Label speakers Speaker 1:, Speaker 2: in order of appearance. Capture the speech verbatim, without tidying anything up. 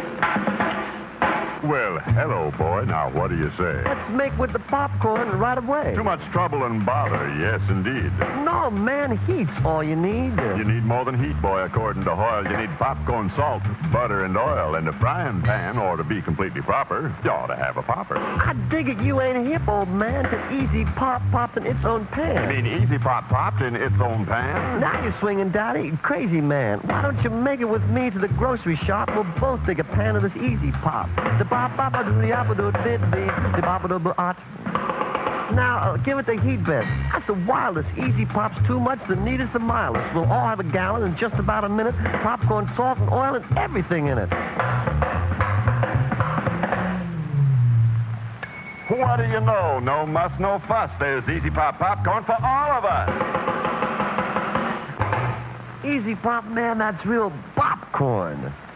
Speaker 1: Well, hello, boy. Now, what do you say?
Speaker 2: Let's make with the popcorn right away.
Speaker 1: Too much trouble and bother, yes, indeed.
Speaker 2: No, man, heat's all you need.
Speaker 1: You need more than heat, boy, according to Hoyle. You need popcorn, salt, butter, and oil. And a frying pan, or to be completely proper, you ought to have a popper.
Speaker 2: I dig it you ain't hip, old man, to Easy Pop popped in its own pan.
Speaker 1: You mean Easy Pop popped in its own pan?
Speaker 2: Now you're swinging, Daddy. Crazy man. Why don't you make it with me to the grocery shop? We'll both dig a pan of this Easy Pop. The bop bop a doo yap a doo did the bop a doo art. Now, uh, give it the heat bed. That's the wildest. Easy Pop's too much, the neatest, the mildest. We'll all have a gallon in just about a minute. Popcorn, salt, and oil, and everything in it.
Speaker 1: What do you know? No muss, no fuss. There's Easy Pop popcorn for all of us.
Speaker 2: Easy Pop, man, that's real popcorn.